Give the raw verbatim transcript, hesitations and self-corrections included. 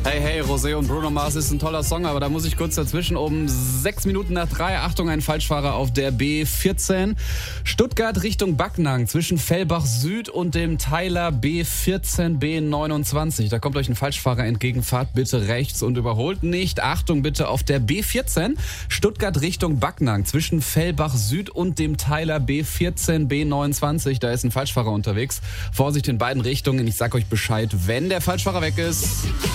Hey, hey, Rosé und Bruno Mars ist ein toller Song, aber da muss ich kurz dazwischen. Um sechs Minuten nach drei, Achtung, ein Falschfahrer auf der B vierzehn. Stuttgart Richtung Backnang zwischen Fellbach Süd und dem Teiler B vierzehn B neunundzwanzig. Da kommt euch ein Falschfahrer entgegen, fahrt bitte rechts und überholt nicht. Achtung bitte auf der B vierzehn. Stuttgart Richtung Backnang zwischen Fellbach Süd und dem Teiler B vierzehn B neunundzwanzig. Da ist ein Falschfahrer unterwegs. Vorsicht in beiden Richtungen. Ich sag euch Bescheid, wenn der Falschfahrer weg ist.